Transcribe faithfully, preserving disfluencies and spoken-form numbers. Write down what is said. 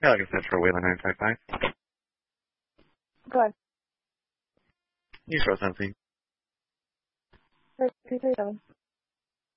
Yeah, like I said, for Wayland nine five five. Go ahead. You show something. Two three seven.